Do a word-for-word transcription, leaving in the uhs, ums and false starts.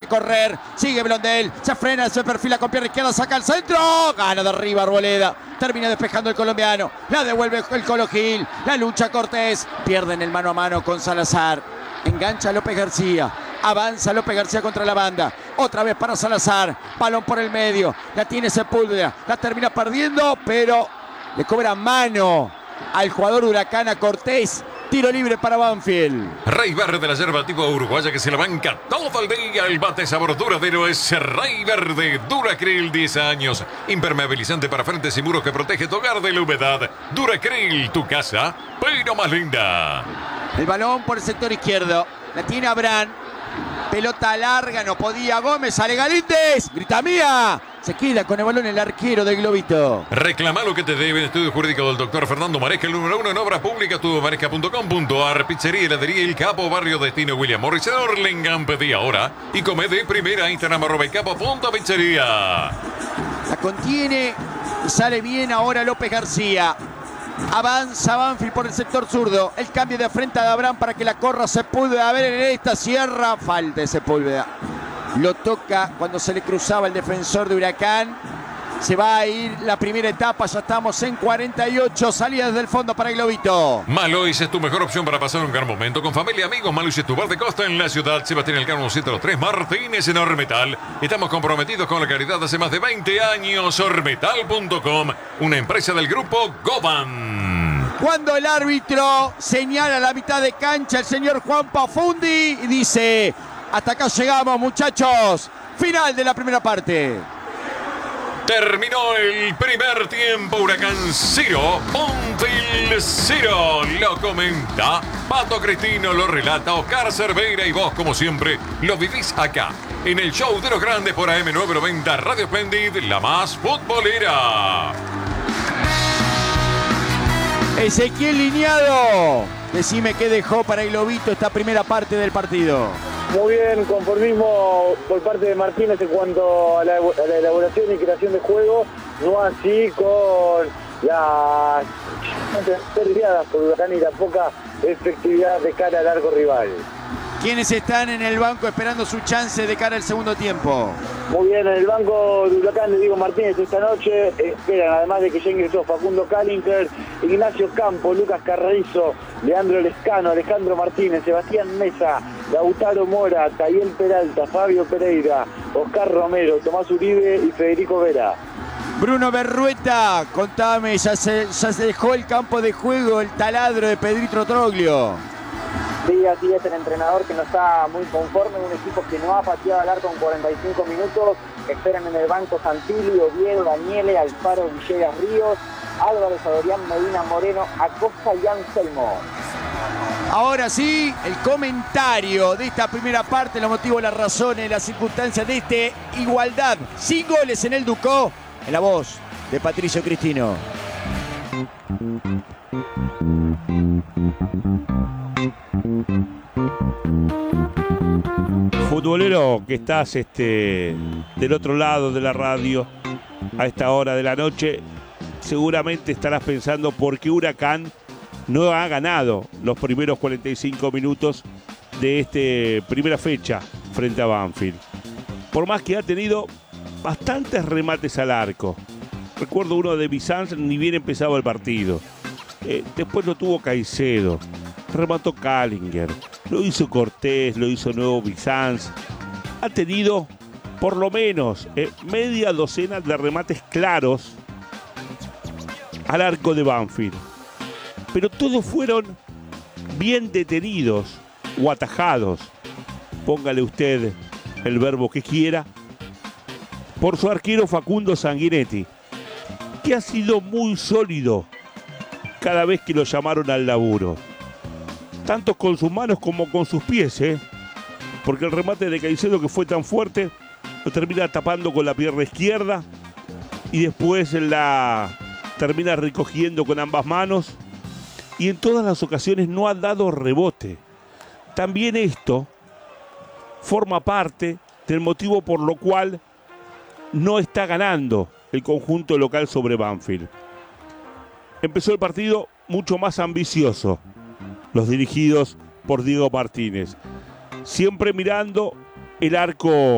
correr. Sigue Blondel. Se frena, se perfila con pierna izquierda. Saca el centro. Gana de arriba Arboleda. Termina despejando el colombiano. La devuelve el Colo Gil. La lucha Cortés. Pierden el mano a mano con Salazar. Engancha López García. Avanza López García contra la banda. Otra vez para Salazar. Balón por el medio. La tiene Sepúlveda. La termina perdiendo, pero le cobra mano al jugador Huracán, a Cortés. Tiro libre para Banfield. Rey Verde, la yerba tipo uruguaya que se la banca todo el día. El bate sabor duradero es Rey Verde. Duracril, diez años. Impermeabilizante para frentes y muros que protege tu hogar de la humedad. Duracril, tu casa, pero más linda. El balón por el sector izquierdo. La tiene Abraham. Pelota larga, no podía Gómez, sale Galíndez, grita mía. Se queda con el balón el arquero del Globito. Reclama lo que te debe. Estudio jurídico del doctor Fernando Maresca, el número uno en obras públicas, tudo maresca punto com punto ar. Pizzería, heladería El Capo, barrio Destino William Morris en Orlingham. Pedí ahora y come de primera. Instagram arroba el capo punto pizzería. La contiene y sale bien ahora López García. Avanza Banfield por el sector zurdo. El cambio de frente de Abraham para que la corra Sepúlveda. A ver en esta cierra. Falta de Sepúlveda. Lo toca cuando se le cruzaba el defensor de Huracán. Se va a ir la primera etapa. Ya estamos en cuarenta y ocho. Salida desde el fondo para el Globito. Malois es tu mejor opción para pasar un gran momento con familia y amigos. Malois es tu bar de costa en la ciudad. Sebastián Elcano ciento tres Martínez en Ormetal. Estamos comprometidos con la caridad hace más de veinte años. Ormetal punto com, una empresa del grupo Goban. Cuando el árbitro señala la mitad de cancha, el señor Juan Pafundi y dice: hasta acá llegamos, muchachos. Final de la primera parte. Terminó el primer tiempo. Huracán cero, Banfield cero. Lo comenta Pato Cristino, lo relata Oscar Cerveira y vos, como siempre, lo vivís acá en el show de los grandes por A M novecientos noventa Radio Splendid, la más futbolera. Ezequiel Liñado, decime qué dejó para el Globito esta primera parte del partido. Muy bien, conformismo por parte de Martínez en cuanto a la, a la elaboración y creación de juego, no así con las desviadas por Huracán y la poca efectividad de cara al arco rival. ¿Quiénes están en el banco esperando su chance de cara al segundo tiempo? Muy bien, en el banco de Huracán, le digo Martínez esta noche, esperan además de que ya ingresó Facundo Kallinger, Ignacio Campo, Lucas Carrizo, Leandro Lescano, Alejandro Martínez, Sebastián Mesa, Lautaro Mora, Tayel Peralta, Fabio Pereira, Oscar Romero, Tomás Uribe y Federico Vera. Bruno Berrueta, contame, ya se, ya se dejó el campo de juego, el taladro de Pedrito Troglio. Sí, así es, el entrenador que no está muy conforme, un equipo que no ha pateado al arco en cuarenta y cinco minutos, esperan en el banco Santilli, Oviedo, Daniele, Alfaro, Villegas Ríos, Álvarez, Adorián, Medina, Moreno, Acosta y Anselmo. Ahora sí, el comentario de esta primera parte, los motivos, las razones, las circunstancias de este igualdad, sin goles en el Ducó, en la voz de Patricio Cristino. Futbolero que estás este, del otro lado de la radio a esta hora de la noche, seguramente estarás pensando por qué Huracán no ha ganado los primeros cuarenta y cinco minutos de esta primera fecha frente a Banfield. Por más que ha tenido bastantes remates al arco. Recuerdo uno de Bizanz, ni bien empezaba el partido. Eh, después lo tuvo Caicedo, remató Kallinger, lo hizo Cortés, lo hizo nuevo Bizanz. Ha tenido por lo menos eh, media docena de remates claros al arco de Banfield. Pero todos fueron bien detenidos o atajados, póngale usted el verbo que quiera, por su arquero Facundo Sanguinetti, que ha sido muy sólido cada vez que lo llamaron al laburo. Tanto con sus manos como con sus pies, ¿eh? Porque el remate de Caicedo, que fue tan fuerte, lo termina tapando con la pierna izquierda y después la termina recogiendo con ambas manos, y en todas las ocasiones no ha dado rebote. También esto forma parte del motivo por lo cual no está ganando el conjunto local sobre Banfield. Empezó el partido mucho más ambicioso, los dirigidos por Diego Martínez, siempre mirando el arco